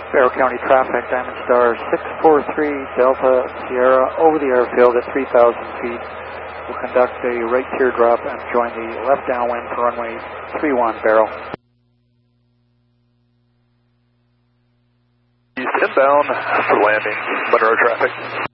Barrow County traffic, Diamond Star 643 Delta Sierra over the airfield at 3,000 feet. We'll conduct a right teardrop and join the left downwind for runway 31 Barrow. Inbound for landing, Monroe traffic.